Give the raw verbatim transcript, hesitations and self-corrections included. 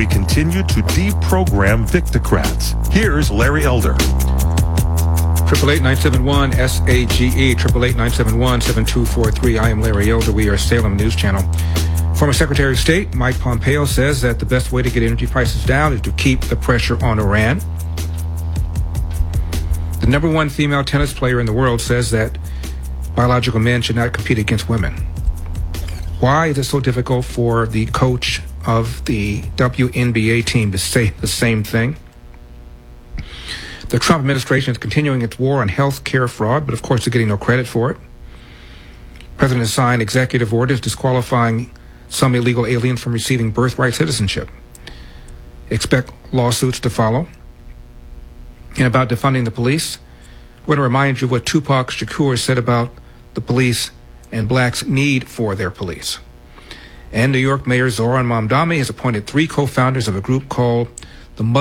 we continue to deprogram Victocrats. Here's Larry Elder. Triple eight nine seven one S A G E, triple eight nine seven one seven two four three. I am Larry Elder. We are Salem News Channel. Former Secretary of State Mike Pompeo says that the best way to get energy prices down is to keep the pressure on Iran. The number one female tennis player in the world says that biological men should not compete against women. Why is it so difficult for the coach of the W N B A team to say the same thing? The Trump administration is continuing its war on health care fraud, but of course they're getting no credit for it. The president has signed executive orders disqualifying some illegal aliens from receiving birthright citizenship. Expect lawsuits to follow. And about defunding the police, I want to remind you what Tupac Shakur said about the police and blacks' need for their police. And New York Mayor Zoran Mamdani has appointed three co-founders of a group called the